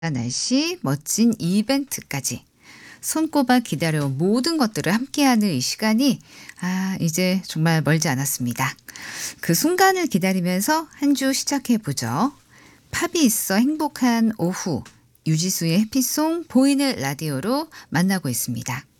날씨, 멋진 이벤트까지 손꼽아 기다려온 모든 것들을 함께하는 이 시간이 이제 정말 멀지 않았습니다. 그 순간을 기다리면서 한 주 시작해 보죠. 팝이 있어 행복한 오후 유지수의 해피송 보이는 라디오로 만나고 있습니다.